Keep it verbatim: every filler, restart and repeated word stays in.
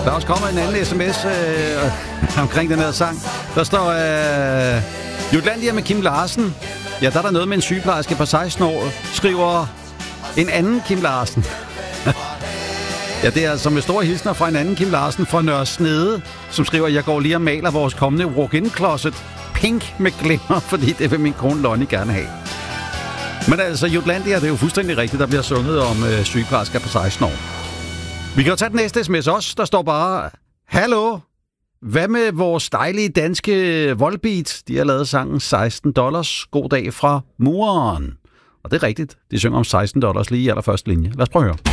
Der er også kommet en anden sms øh, omkring den her sang. Der står, øh, Jutlandia med Kim Larsen. Ja, der er der noget med en sygeplejerske på seksten år, skriver en anden Kim Larsen. Ja, det er altså med store hilsner fra en anden Kim Larsen fra Nørre Snede, som skriver, jeg går lige og maler vores kommende walk-in-closet pink med glimmer, fordi det vil min kone Lonnie gerne have. Men altså, Jutlandia, det er jo fuldstændig rigtigt, der bliver sunget om øh, sygeplejersker på seksten år. Vi kan jo tage den næste sms også. Der står bare, hallo, hvad med vores dejlige danske Volbeat? De har lavet sangen seksten dollars. God dag fra mureren. Og det er rigtigt. De synger om seksten dollars lige i allerførste linje. Lad os prøve at høre.